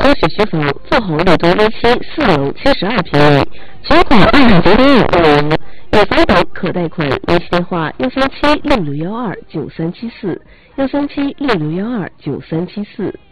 高学区房，坐红绿都微期4楼72平米，全款29.5万元，有房等可贷款。联系电话：13766129374，13766129374。